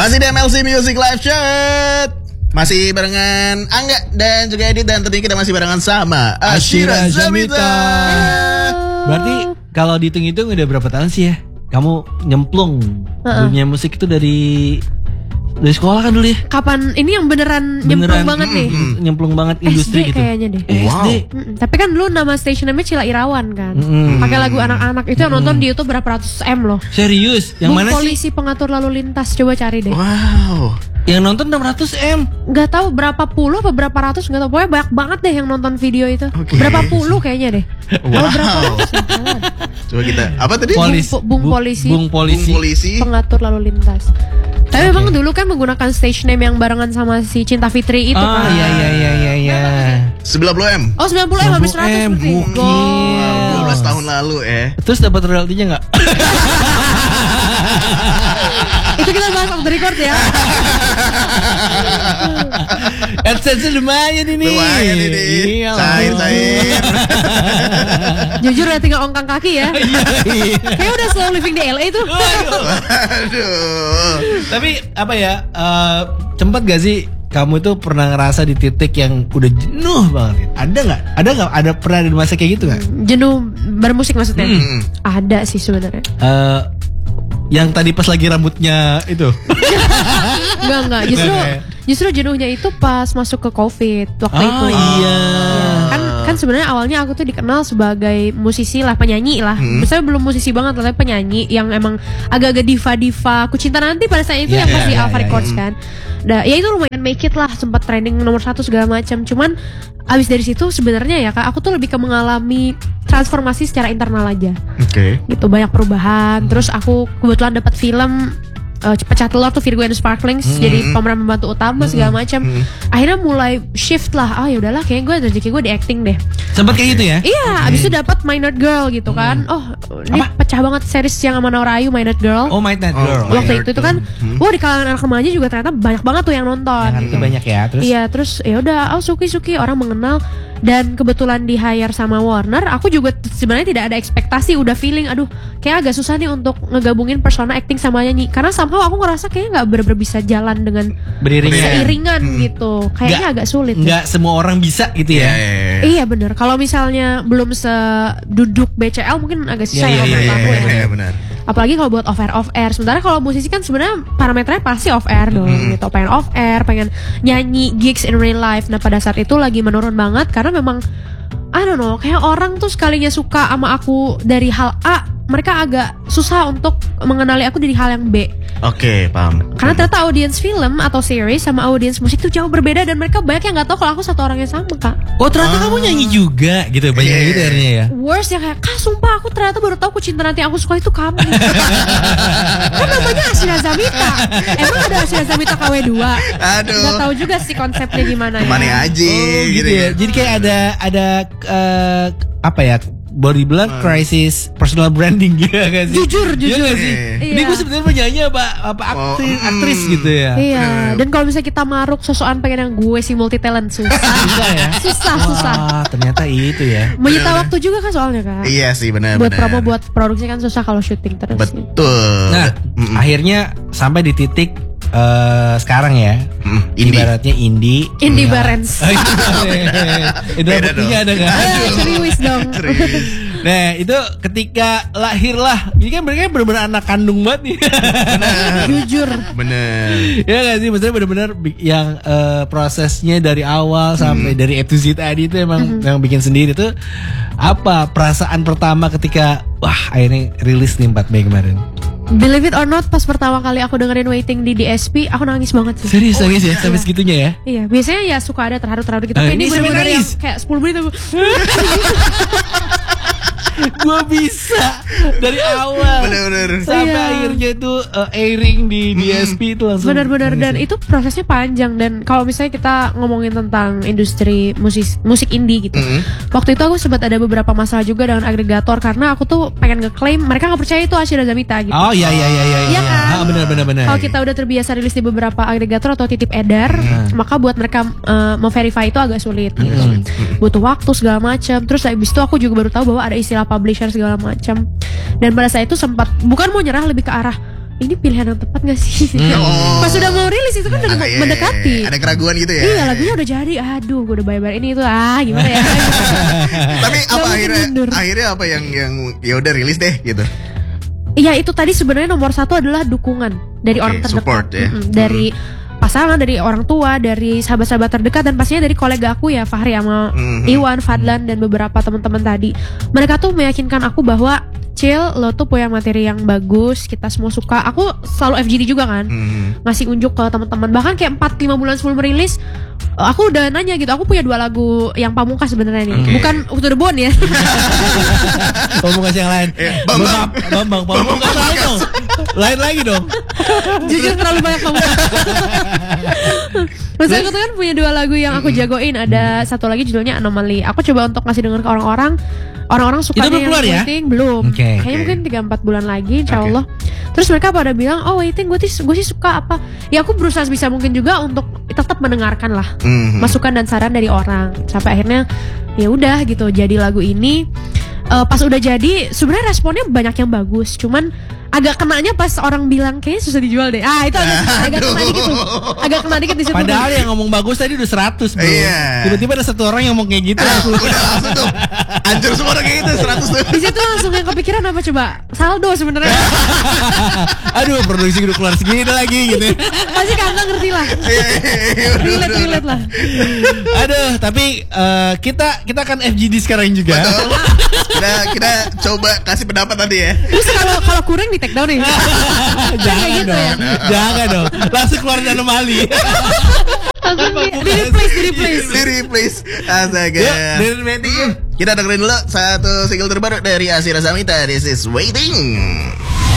Masih di MLC Music Live Chat. Masih barengan Angga dan juga Edit. Dan tentunya kita masih barengan sama Ashira Zamita. Berarti kalau dihitung-hitung udah berapa tahun sih ya kamu nyemplung dunia musik itu dari sekolah kan dulu ya? Kapan ini yang beneran nyemplung banget nih? Nyemplung banget industri SD gitu. kayaknya deh. SD. Tapi kan dulu nama station namanya Cila Irawan kan. Pakai lagu anak-anak itu yang nonton di YouTube berapa ratus M loh. Serius? Yang Bung mana Polisi sih? Pengatur Lalu Lintas, coba cari deh. Wow. Yang nonton 600 M. Gak tahu berapa puluh apa berapa ratus, gak tahu. Pokoknya banyak banget deh yang nonton video itu. Berapa puluh kayaknya deh. Wow. Berapa ratus? Coba kita apa tadi? Bung Polisi. Bung Polisi Pengatur Lalu Lintas. Tapi memang dulu kan menggunakan stage name yang barengan sama si Cinta Fitri itu kan. Iya. 90M. Oh 90 M habis 100 berarti. Wow, 12 tahun lalu Terus dapat royaltinya nggak? Itu kita bahas off the record ya. AdSense lumayan ini. Iya. Cair. Jujur ya tinggal ongkang kaki ya. Kayak udah slow living di LA tuh. Aduh. Tapi apa ya? Cepet gak sih kamu itu pernah ngerasa di titik yang udah jenuh banget? Ada nggak? Ada pernah di masa kayak gitu nggak? Jenuh bermusik maksudnya? Ada sih sebenarnya. Yang tadi pas lagi rambutnya itu. Enggak. Justru jenuhnya itu pas masuk ke COVID waktu itu. Iya. Kan sebenarnya awalnya aku tuh dikenal sebagai musisi lah, penyanyi lah. Misalnya belum musisi banget, tapi penyanyi yang emang agak-agak diva-diva. Aku Cinta Nanti pada saat itu yang pas di Alpha Records kan. Nah, ya itu lumayan make it lah, sempat trending nomor 1 segala macam. Cuman abis dari situ sebenarnya ya Kak, aku tuh lebih ke mengalami transformasi secara internal aja. Oke. Gitu, banyak perubahan. Terus aku kebetulan dapat film Pecah Telur tuh, Virgo and the Sparklings, jadi pemeran pembantu utama segala macam. Akhirnya mulai shift lah. Ya udahlah, kayaknya rezeki gue di acting deh. Sempat kayak gitu ya? Iya, abis itu dapat My Nerd Girl gitu kan. Oh, ini pecah banget series yang sama Naura Ayu, My Nerd Girl. Oh, My Nerd Girl. Waktu itu kan, wah di kalangan anak remaja juga ternyata banyak banget tuh yang nonton. Yang itu banyak ya. Terus? Iya, terus ya udah, Suki orang mengenal. Dan kebetulan di hire sama Warner, aku juga sebenarnya tidak ada ekspektasi, udah feeling aduh kayak agak susah nih untuk ngegabungin persona acting sama nyanyi, karena somehow aku ngerasa kayaknya nggak bener-bener bisa jalan dengan seiringan gitu, kayaknya agak sulit. Nggak semua orang bisa gitu ya. Iya bener, kalau misalnya belum seduduk BCL mungkin agak susah ya menurut aku ya. Iya benar. Apalagi kalau buat off air. Sementara kalau musisi kan sebenarnya parameternya pasti off air dong gitu. Pengen off air, pengen nyanyi gigs in real life. Nah pada saat itu lagi menurun banget karena memang I don't know, kayak orang tuh sekalinya suka sama aku dari hal A, mereka agak susah untuk mengenali aku dari hal yang B. Oke, paham. Karena ternyata audiens film atau series sama audiens musik tuh jauh berbeda, dan mereka banyak yang nggak tahu kalau aku satu orang yang sama, Kak. Oh, ternyata kamu nyanyi juga gitu, banyak gitu akhirnya ya. Worst ya kayak, Kak sumpah aku ternyata baru tahu Ku Cinta Nanti yang aku suka itu kamu. Kan namanya Ashira Zamita. Emang ada Ashira Zamita KW2? Aduh. Gak tahu juga sih konsepnya gimana ya. Kemana aja gitu ya. Jadi kayak ada apa ya? Boleh dibilang crisis personal branding gitu kan sih? Jujur. Iya gak sih? Iya. Ini gue sebenarnya penyanyi apa aktris gitu ya. Iya. Dan kalau misalnya kita maruk sosokan pengen yang gue sih multi talent susah. Susah. Ternyata itu ya. Menyita waktu juga kan soalnya kan. Iya sih benar. Buat promo, buat produksi kan susah kalau syuting terus. Betul. Nah, akhirnya sampai di titik sekarang ya. Ibaratnya indie Barens. Itu buktinya ada nggak? Serius dong. Nah itu ketika lahirlah, ini kan mereka benar-benar anak kandung banget nih. Jujur. Bener. Ya nggak sih, maksudnya benar-benar yang prosesnya dari awal sampai dari A to Z tadi itu emang yang bikin sendiri tuh. Apa perasaan pertama ketika wah akhirnya rilis nih 4 Mei kemarin? Believe it or not, pas pertama kali aku dengerin Waiting di DSP, aku nangis banget sih. Serius nangis ya? Sampai segitunya ya? Iya, biasanya ya suka ada terharu-terharu gitu. Tapi ini bener-bener yang kayak 10 menit aku. Gue bisa dari awal bener-bener sampai akhirnya itu airing di DSP itu langsung bener-bener. Dan itu prosesnya panjang. Dan kalau misalnya kita ngomongin tentang industri musik indie gitu, waktu itu aku sempat ada beberapa masalah juga dengan agregator, karena aku tuh pengen ngeklaim mereka nggak percaya itu Ashira Zamita gitu. Oh iya kan? Benar. Kalau kita udah terbiasa rilis di beberapa agregator atau titip edar, maka buat mereka memverify itu agak sulit gitu. Butuh waktu segala macam. Terus habis itu aku juga baru tahu bahwa ada istilah publisher segala macam. Dan pada saat itu sempat bukan mau nyerah, lebih ke arah ini pilihan yang tepat gak sih? Pas sudah mau rilis itu kan udah mendekati. Ada keraguan gitu ya? Iya, lagunya udah jadi. Aduh, gue udah bayar ini itu gimana ya? Tapi apa akhirnya apa yang ya udah rilis deh gitu? Iya, itu tadi sebenarnya nomor 1 adalah dukungan dari orang terdekat, support, ya. Dari pasangan, dari orang tua, dari sahabat-sahabat terdekat, dan pastinya dari kolega aku ya, Fahri sama Iwan, Fadlan, dan beberapa teman-teman tadi. Mereka tuh meyakinkan aku bahwa Cil, lo tuh punya materi yang bagus, kita semua suka. Aku selalu FGD juga kan, ngasih unjuk ke teman-teman. Bahkan kayak 4-5 bulan sebelum rilis, aku udah nanya gitu. Aku punya 2 lagu yang pamungkas sebenarnya nih, bukan To The Bone ya. Pamungkas yang lain. Bambang Pamungkas lain dong. Lain lagi dong. Jujur terlalu banyak pamungkas. Terus aku tuh kan punya 2 lagu yang aku jagoin. Ada satu lagi judulnya Anomaly. Aku coba untuk ngasih denger ke orang-orang. Orang-orang sukanya yang Waiting belum. Kayaknya mungkin 3-4 bulan lagi, insya Allah. Terus mereka pada bilang, oh Waiting gue sih suka apa. Ya aku berusaha sebisa mungkin juga untuk tetap mendengarkan lah masukan dan saran dari orang. Sampai akhirnya ya udah gitu jadi lagu ini. Pas udah jadi sebenarnya responnya banyak yang bagus. Cuman agak kenanya pas orang bilang kayaknya susah dijual deh. Itu agak kena dikit tuh. Agak kena dikit di situ. Padahal yang ngomong bagus tadi udah 100 bro. Tiba-tiba ada 1 orang yang ngomong kayak gitu. Udah langsung tuh hancur semua orang kayak gitu 100 tuh. Di situ langsung yang kepikiran apa coba? Saldo sebenarnya. Aduh, produksi udah keluar segini lagi gitu. Pasti Kangga ngerti lah. Relate lah. Aduh, tapi kita akan FGD sekarang juga. Betul. Kita coba kasih pendapat nanti ya. Terus kalau kurang di take down nih. Jangan gitu dong. ya? Jangan dong. Langsung keluar dari Anomali. Langsung di replace. Astaga. Kita dengerin dulu satu single terbaru dari Asyira Samita. This is Waiting.